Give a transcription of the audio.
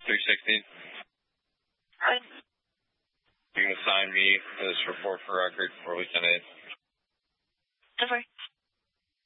316. Right. You can assign me for this report for record before we send it. Over.